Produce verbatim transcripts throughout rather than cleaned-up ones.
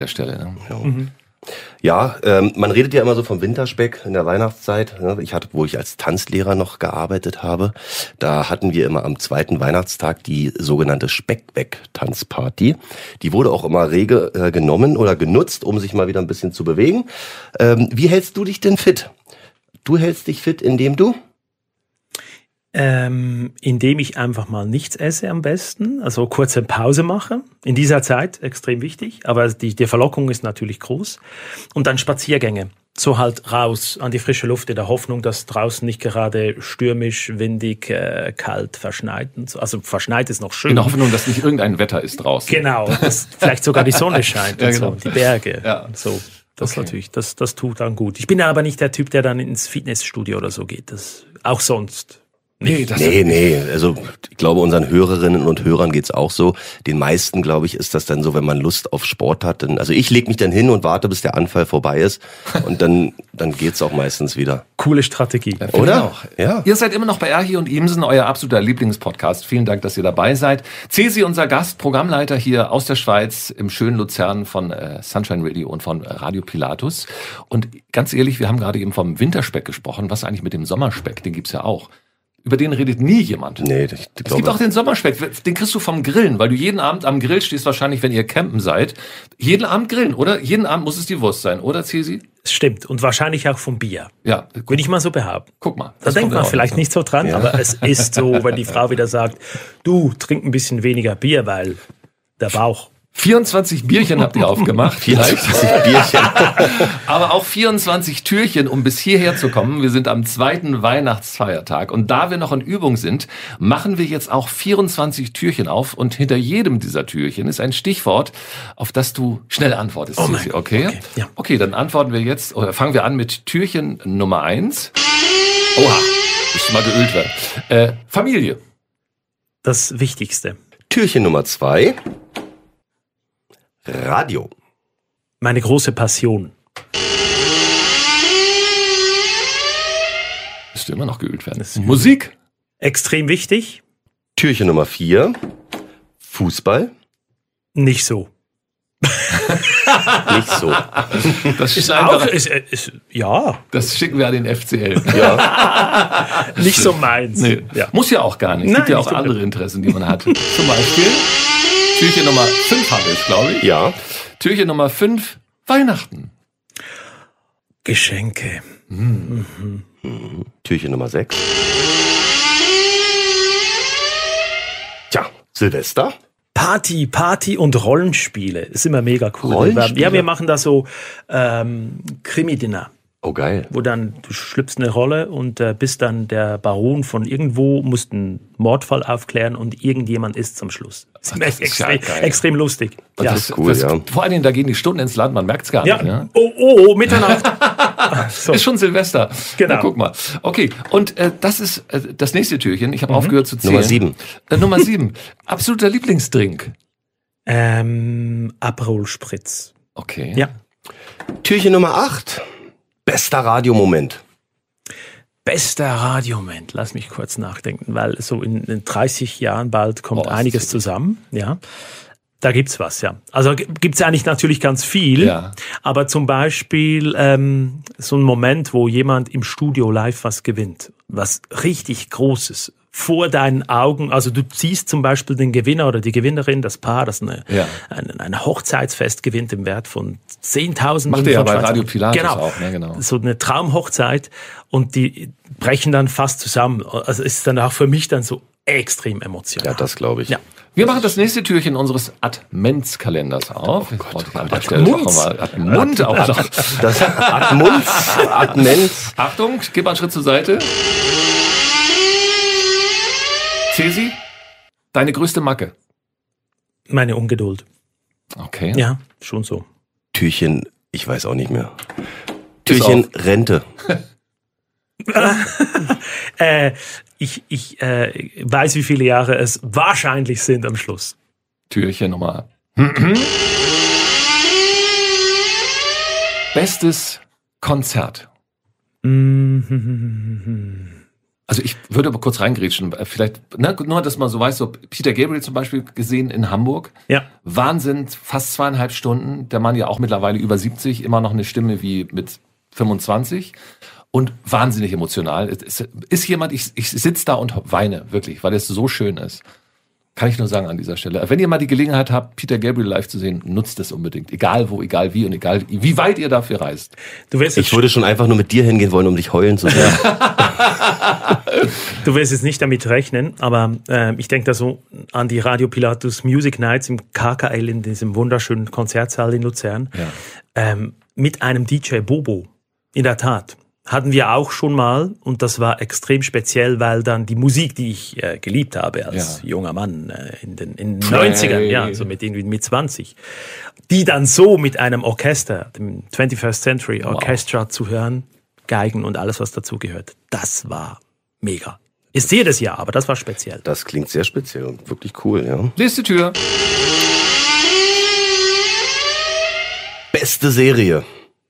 der Stelle. Ne? Ja. Mhm. Ja, ähm, man redet ja immer so vom Winterspeck in der Weihnachtszeit. Ne? Ich hatte, wo ich als Tanzlehrer noch gearbeitet habe, da hatten wir immer am zweiten Weihnachtstag die sogenannte Speckweg-Tanzparty. Die wurde auch immer rege äh, genommen oder genutzt, um sich mal wieder ein bisschen zu bewegen. Ähm, wie hältst du dich denn fit? Du hältst dich fit, indem du? Ähm, indem ich einfach mal nichts esse am besten, also kurze Pause mache. In dieser Zeit extrem wichtig, aber die, die Verlockung ist natürlich groß. Und dann Spaziergänge, so halt raus an die frische Luft in der Hoffnung, dass draußen nicht gerade stürmisch, windig, äh, kalt, verschneit. Und so. Also verschneit ist noch schön. In der Hoffnung, dass nicht irgendein Wetter ist draußen. Genau, dass vielleicht sogar die Sonne scheint ja, und genau. so, die Berge. Ja. Und so. Das okay. natürlich, das, das tut dann gut. Ich bin aber nicht der Typ, der dann ins Fitnessstudio oder so geht. Das auch sonst. Nee, das nee, nee, also ich glaube, unseren Hörerinnen und Hörern geht's auch so. Den meisten, glaube ich, ist das dann so, wenn man Lust auf Sport hat. Dann, also ich lege mich dann hin und warte, bis der Anfall vorbei ist und dann dann geht's auch meistens wieder. Coole Strategie. Ja, oder? Auch. Ja. Ihr seid immer noch bei Erhi und Imsen, euer absoluter Lieblingspodcast. Vielen Dank, dass ihr dabei seid. Cesi, unser Gast, Programmleiter hier aus der Schweiz im schönen Luzern von äh, Sunshine Radio und von äh, Radio Pilatus. Und ganz ehrlich, wir haben gerade eben vom Winterspeck gesprochen. Was eigentlich mit dem Sommerspeck? Den gibt's ja auch. Über den redet nie jemand. Nee, ich, ich es glaube, gibt auch den Sommerspeck, den kriegst du vom Grillen, weil du jeden Abend am Grill stehst, wahrscheinlich, wenn ihr campen seid. Jeden Abend grillen, oder? Jeden Abend muss es die Wurst sein, oder, Cesi? Es stimmt. Und wahrscheinlich auch vom Bier. Ja. Würde ich mal so behaupten. Guck mal. Da denkt man vielleicht so. nicht so dran, ja. Aber es ist so, wenn die Frau wieder sagt, du, trink ein bisschen weniger Bier, weil der Bauch... vierundzwanzig Bierchen habt ihr aufgemacht, vielleicht. Bierchen. Aber auch vierundzwanzig Türchen, um bis hierher zu kommen. Wir sind am zweiten Weihnachtsfeiertag. Und da wir noch in Übung sind, machen wir jetzt auch vierundzwanzig Türchen auf. Und hinter jedem dieser Türchen ist ein Stichwort, auf das du schnell antwortest. Oh mein okay? Okay, ja. Okay, dann antworten wir jetzt, oder fangen wir an mit Türchen Nummer eins. Oha, müsste mal geölt werden. Äh, Familie. Das Wichtigste. Türchen Nummer zwei. Radio. Meine große Passion. Müsste immer noch geölt werden. Musik. Extrem wichtig. Türchen Nummer vier. Fußball. Nicht so. Nicht so. Das Ist einfach, auch, ist, ist, ja. Das schicken wir an den F C L. Ja. Nicht so meins. Nee. Ja. Muss ja auch gar nicht. Es gibt Nein, ja auch nicht andere unbedingt. Interessen, die man hat. Zum Beispiel Türchen Nummer fünf haben wir es, glaube ich. Ja. Türchen Nummer fünf, Weihnachten. Geschenke. Mhm. Türchen Nummer sechs. Tja, Silvester. Party, Party und Rollenspiele. Ist immer mega cool. Rollenspiele? Ja, wir machen da so ähm, Krimi-Dinner. Oh, geil. Wo dann, du schlüpfst eine Rolle und äh, bist dann der Baron von irgendwo, musst einen Mordfall aufklären und irgendjemand ist zum Schluss. Das ist, das ist extrem, ja geil. extrem lustig. Das Ja. ist cool, das, ja. Vor allen Dingen, da gehen die Stunden ins Land, man merkt es gar Ja. nicht. Ja? Oh, oh, oh, Mitternacht. so. Ist schon Silvester. Genau. Na, guck mal. Okay, und äh, das ist äh, das nächste Türchen. Ich habe aufgehört zu zählen. Nummer sieben. Äh, Nummer sieben. Absoluter Lieblingsdrink. Ähm, Aperol Spritz. Okay. Ja. Türchen Nummer acht. Bester Radiomoment. Bester Radiomoment, lass mich kurz nachdenken, weil so in, in dreißig Jahren bald kommt Oh, einiges so zusammen, ja. Da gibt's was, ja. Also g- gibt's eigentlich natürlich ganz viel, Ja. aber zum Beispiel ähm, so ein Moment, wo jemand im Studio live was gewinnt, was richtig Großes, vor deinen Augen, also du siehst zum Beispiel den Gewinner oder die Gewinnerin, das Paar, das eine, Ja. ein, ein Hochzeitsfest gewinnt im Wert von zehntausend. Macht ihr ja bei Radio Pilatus genau. auch, ne? Genau. So eine Traumhochzeit und die brechen dann fast zusammen. Also es ist dann auch für mich dann so extrem emotional. Ja, das glaube ich. Ja. Wir machen das nächste Türchen unseres Adventskalenders auf. Oh Gott. an der Stelle auch mal Admund auch noch. Das Admunds, Admens. Achtung, gib mal einen Schritt zur Seite. Cesi, deine größte Macke. Meine Ungeduld. Okay. Ja, schon so. Türchen, ich weiß auch nicht mehr. Türchen Rente. äh, ich ich äh, weiß, wie viele Jahre es wahrscheinlich sind am Schluss. Türchen Nummer. Bestes Konzert. Also Also ich würde aber kurz reingrätschen, vielleicht, ne, nur, dass man so weiß, so Peter Gabriel zum Beispiel gesehen in Hamburg. Ja. Wahnsinn, fast zweieinhalb Stunden. Der Mann ja auch mittlerweile über siebzig, immer noch eine Stimme wie mit fünfundzwanzig und wahnsinnig emotional. Es ist jemand, ich, ich sitze da und weine, wirklich, weil es so schön ist. Kann ich nur sagen an dieser Stelle. Wenn ihr mal die Gelegenheit habt, Peter Gabriel live zu sehen, nutzt es unbedingt. Egal wo, egal wie und egal wie weit ihr dafür reist. Du wirst ich würde schon einfach nur mit dir hingehen wollen, um dich heulen zu sehen. Du wirst jetzt nicht damit rechnen, aber äh, ich denke da so an die Radio Pilatus Music Nights im K K L in diesem wunderschönen Konzertsaal in Luzern. Ja. Ähm, mit einem D J Bobo. In der Tat. Hatten wir auch schon mal und das war extrem speziell, weil dann die Musik, die ich äh, geliebt habe als ja. junger Mann äh, in den, in den neunzigern, ja, so mit irgendwie mit zwanzig, die dann so mit einem Orchester, dem twenty-first Century Orchestra wow. zu hören, Geigen und alles, was dazugehört, das war mega. Ist jedes Jahr, aber das war speziell. Das klingt sehr speziell und wirklich cool, ja. Nächste Tür. Beste Serie.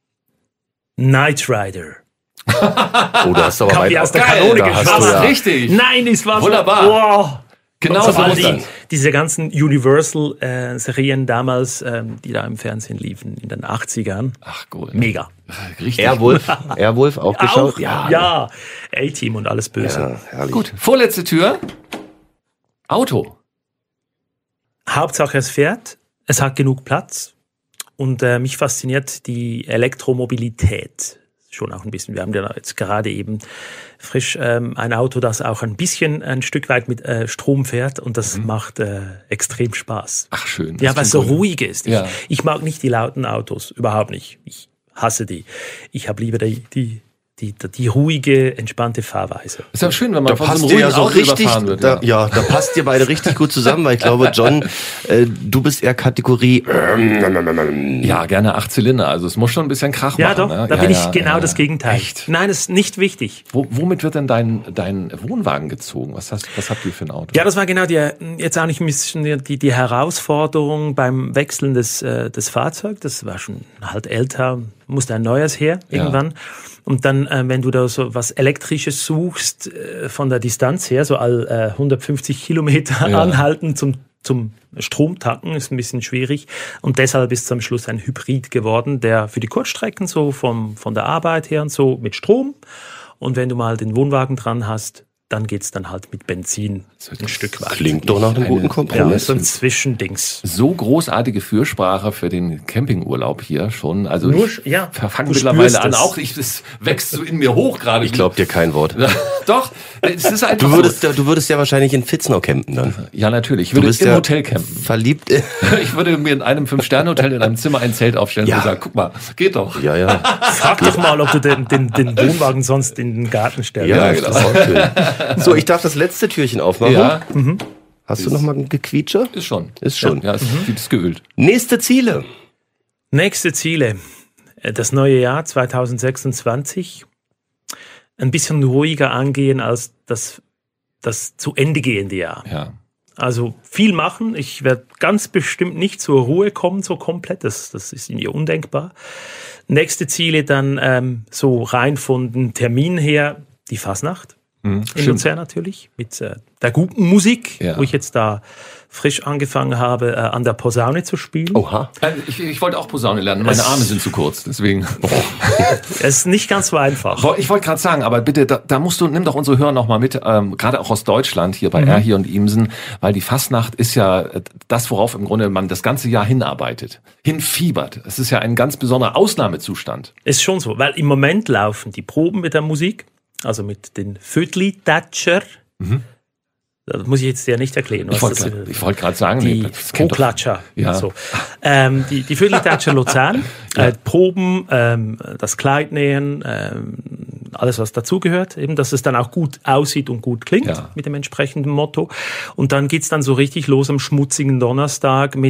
Knight Rider. Oh, du hast aber Kam weit wie aus der geil, Kanone da hast geschossen. du ja. Richtig. Nein, es war Wunderbar. so. Wow. Genau so so all ist die, das. diese ganzen Universal-Serien damals, ähm, die da im Fernsehen liefen, in den achtzigern. Ach, cool. Mega. Richtig. Airwolf, Airwolf auch geschaut? Auch, ja. ja. A-Team und alles Böse. Ja, herrlich. Gut, vorletzte Tür. Auto. Hauptsache es fährt, es hat genug Platz und äh, mich fasziniert die Elektromobilität schon auch ein bisschen. Wir haben ja jetzt gerade eben frisch ähm, ein Auto, das auch ein bisschen ein Stück weit mit äh, Strom fährt und das mhm. macht äh, extrem Spaß. Ach schön. Ja, weil es so ruhig ist. Ich, ja. ich mag nicht die lauten Autos, überhaupt nicht. Ich hasse die. Ich habe lieber die, die Die, die ruhige, entspannte Fahrweise. Ist ja schön, wenn man da von passt so einem dir ruhigen ja so Auto richtig, überfahren wird. Da, ja. ja, da passt dir beide richtig gut zusammen, weil ich glaube, John, äh, du bist eher Kategorie. Ja, gerne acht Zylinder. Also es muss schon ein bisschen Krach ja, machen. doch, Ne? da ja, bin ja, ich genau ja, das Gegenteil. Echt? Nein, das ist nicht wichtig. Wo, womit wird denn dein, dein Wohnwagen gezogen? Was, hast, was habt ihr für ein Auto? Ja, das war genau die, jetzt auch nicht ein bisschen die, die Herausforderung beim Wechseln des, äh, des Fahrzeugs. Das war schon halt älter, musste ein neues her irgendwann. Ja. Und dann, äh, wenn du da so was Elektrisches suchst, äh, von der Distanz her, so all äh, hundertfünfzig Kilometer ja. anhalten zum, zum Stromtanken, ist ein bisschen schwierig. Und deshalb ist es am Schluss ein Hybrid geworden, der für die Kurzstrecken so vom, von der Arbeit her und so mit Strom. Und wenn du mal den Wohnwagen dran hast, dann geht's dann halt mit Benzin ein Stück weit. Klingt doch nach einem guten Kompromiss. Ja, so ein Zwischendings. So großartige Fürsprache für den Campingurlaub hier schon. Also Nur, ich ja, fange mittlerweile an. Auch ich, es wächst so in mir hoch gerade. Ich glaube dir kein Wort. Doch, es ist einfach du würdest, so. Du würdest ja wahrscheinlich in Fitznau campen dann. Ja, natürlich. Ich würde im ja Hotel campen. Verliebt. Ich würde mir in einem Fünf-Sterne-Hotel in einem Zimmer ein Zelt aufstellen ja. und sagen, guck mal, geht doch. Ja, ja. Frag doch mal, ob du den, den, den Wohnwagen sonst in den Garten stellst. Ja, genau. Das ist auch schön. So, ich darf das letzte Türchen aufmachen. Ja. Mhm. Hast du noch mal ein Gequietsche? Ist schon. Ist schon. Ja, ist, mhm. ist geölt. Nächste Ziele. Nächste Ziele. Das neue Jahr zwanzig sechsundzwanzig. Ein bisschen ruhiger angehen als das, das zu Ende gehende Jahr. Ja. Also viel machen. Ich werde ganz bestimmt nicht zur Ruhe kommen, so komplett. Das, das ist mir undenkbar. Nächste Ziele dann ähm, so rein von den Terminen her die Fasnacht. Mhm, in Luzern natürlich, mit äh, der guten Musik, ja. wo ich jetzt da frisch angefangen habe, äh, an der Posaune zu spielen. Oha. Ich, ich wollte auch Posaune lernen, meine es, Arme sind zu kurz, deswegen. Es ist nicht ganz so einfach. Ich wollte gerade sagen, aber bitte, da, da musst du, nimm doch unsere Hörer noch mal mit, ähm, gerade auch aus Deutschland, hier bei mhm. Erhi und Imsen, weil die Fastnacht ist ja das, worauf im Grunde man das ganze Jahr hinarbeitet, hinfiebert. Es ist ja ein ganz besonderer Ausnahmezustand. Ist schon so, weil im Moment laufen die Proben mit der Musik, also mit den Vödli-Tatscher. Mhm. Das muss ich jetzt ja nicht erklären. Was ich wollte das, wollt gerade sagen. Die Co-Klatscher. Ja. So. Ähm, die die Vödli-Tatscher Luzern. ja. äh, Proben, ähm, das Kleid nähen, ähm, alles was dazugehört. Eben, dass es dann auch gut aussieht und gut klingt ja. mit dem entsprechenden Motto. Und dann geht's dann so richtig los am schmutzigen Donnerstag mit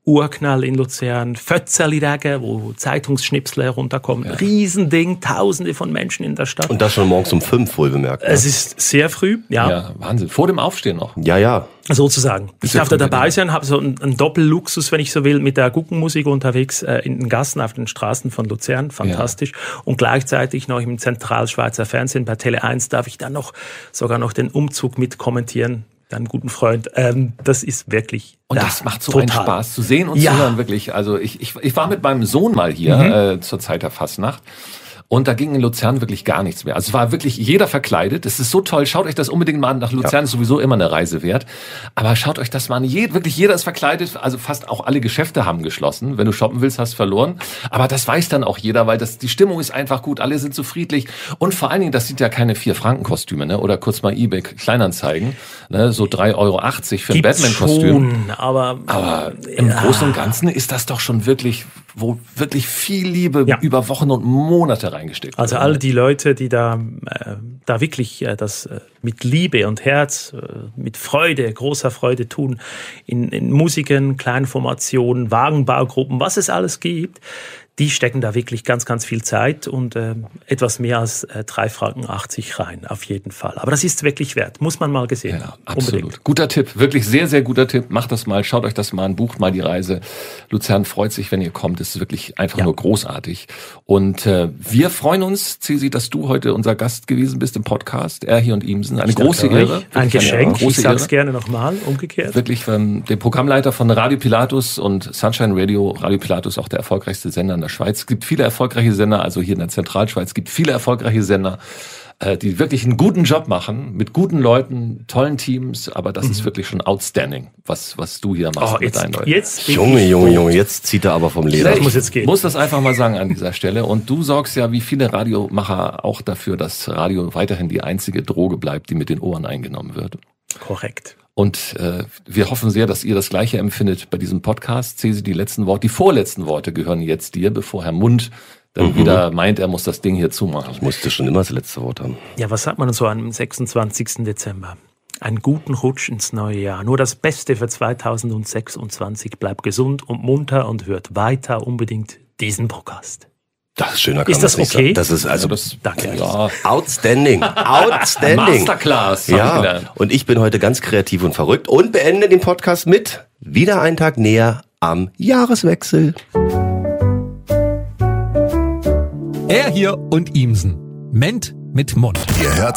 Urknall in Luzern, Fötzerli-Regen, wo Zeitungsschnipsel herunterkommen, ja. Riesending, Tausende von Menschen in der Stadt. Und das schon morgens um fünf, wohl bemerkt. Ne? Es ist sehr früh, ja. Ja, Wahnsinn. Vor dem Aufstehen noch. Ja, ja. Sozusagen. Ich darf da dabei sein, habe so einen, einen Doppelluxus, wenn ich so will, mit der Guckenmusik unterwegs äh, in den Gassen auf den Straßen von Luzern. Fantastisch. Ja. Und gleichzeitig noch im Zentralschweizer Fernsehen bei Tele eins darf ich dann noch sogar noch den Umzug mit kommentieren. Deinem guten Freund. Ähm, das ist wirklich Und ja, das macht so total. einen Spaß zu sehen und ja. zu hören, wirklich. Also ich, ich, ich war mit meinem Sohn mal hier mhm. äh, zur Zeit der Fastnacht. Und da ging in Luzern wirklich gar nichts mehr. Also es war wirklich jeder verkleidet. Das ist so toll. Schaut euch das unbedingt mal an. Nach Luzern ja. ist sowieso immer eine Reise wert. Aber schaut euch das mal an. Je, wirklich jeder ist verkleidet. Also fast auch alle Geschäfte haben geschlossen. Wenn du shoppen willst, hast du verloren. Aber das weiß dann auch jeder, weil das, die Stimmung ist einfach gut. Alle sind so friedlich. Und vor allen Dingen, das sind ja keine vier-Franken-Kostüme, ne? Oder kurz mal eBay Kleinanzeigen. Ne? So drei Euro achtzig für ein Batman-Kostüm. Aber, aber im ja. Großen und Ganzen ist das doch schon wirklich, wo wirklich viel Liebe ja. über Wochen und Monate reingesteckt. Also alle die Leute, die da, äh, da wirklich äh, das äh, mit Liebe und Herz, äh, mit Freude, großer Freude tun, in, in Musiken, Kleinformationen, Wagenbaugruppen, was es alles gibt, die stecken da wirklich ganz, ganz viel Zeit und äh, etwas mehr als äh, drei Franken achtzig rein, auf jeden Fall. Aber das ist wirklich wert, muss man mal gesehen ja, haben. Absolut. Unbedingt. Guter Tipp, wirklich sehr, sehr guter Tipp. Macht das mal, schaut euch das mal an, bucht mal die Reise. Luzern freut sich, wenn ihr kommt. Es ist wirklich einfach ja. nur großartig. Und äh, wir freuen uns, Cesi, dass du heute unser Gast gewesen bist im Podcast. Erhi und Imsen. Eine ich große Ehre. Ein Geschenk, eine große ich sag's Ehre. gerne nochmal, umgekehrt. Wirklich ähm, den Programmleiter von Radio Pilatus und Sunshine Radio. Radio Pilatus auch der erfolgreichste Sender in der Schweiz. Es gibt viele erfolgreiche Sender, also hier in der Zentralschweiz gibt viele erfolgreiche Sender, äh, die wirklich einen guten Job machen, mit guten Leuten, tollen Teams, aber das mhm. ist wirklich schon outstanding, was was du hier machst oh, mit jetzt, deinen Leuten. Jetzt Junge, Junge, Junge, jetzt zieht er aber vom Leder. Ich muss jetzt gehen. Muss das einfach mal sagen an dieser Stelle. Und du sorgst ja, wie viele Radiomacher, auch dafür, dass Radio weiterhin die einzige Droge bleibt, die mit den Ohren eingenommen wird. Korrekt. Und äh, wir hoffen sehr, dass ihr das Gleiche empfindet bei diesem Podcast. Cesi, die letzten Worte, die vorletzten Worte gehören jetzt dir, bevor Herr Mund dann mhm. wieder meint, er muss das Ding hier zumachen. Ich musste schon immer das letzte Wort haben. Ja, was sagt man so am sechsundzwanzigsten Dezember? Einen guten Rutsch ins neue Jahr. Nur das Beste für zweitausendsechsundzwanzig. Bleibt gesund und munter und hört weiter unbedingt diesen Podcast. Das ist schöner kann Ist das okay? Das ist also, das, danke. Ja. Outstanding. Outstanding. Masterclass. Ja. Und ich bin heute ganz kreativ und verrückt und beende den Podcast mit wieder einen Tag näher am Jahreswechsel. Er hier und Imsen. Ment mit Mund. Ihr hört